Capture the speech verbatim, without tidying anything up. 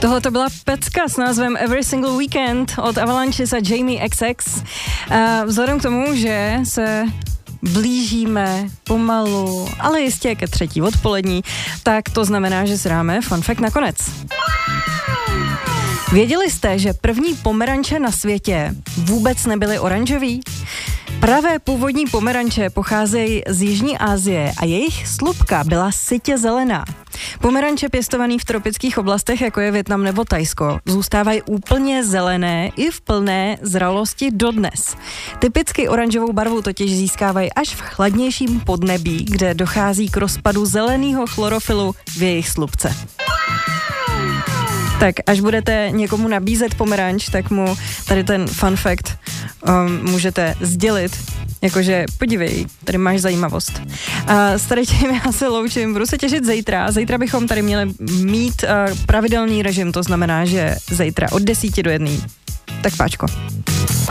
Tohle to byla pecka s názvem Every Single Weekend od Avalanches a Jamie X X. A vzhledem k tomu, že se blížíme pomalu, ale jistě ke třetí odpolední, tak to znamená, že si dáme fun fact nakonec. Věděli jste, že první pomeranče na světě vůbec nebyly oranžový? Pravé původní pomeranče pocházejí z Jižní Asie a jejich slupka byla sytě zelená. Pomeranče pěstované v tropických oblastech, jako je Vietnam nebo Thajsko, zůstávají úplně zelené i v plné zralosti dodnes. Typicky oranžovou barvu totiž získávají až v chladnějším podnebí, kde dochází k rozpadu zeleného chlorofilu v jejich slupce. Tak až budete někomu nabízet pomeranč, tak mu tady ten fun fact um, můžete sdělit, jakože podívej, tady máš zajímavost. A s tady tím já se loučím, budu se těšit zítra. Zítra bychom tady měli mít uh, pravidelný režim, to znamená, že zítra od desíti do jedné. Tak páčko.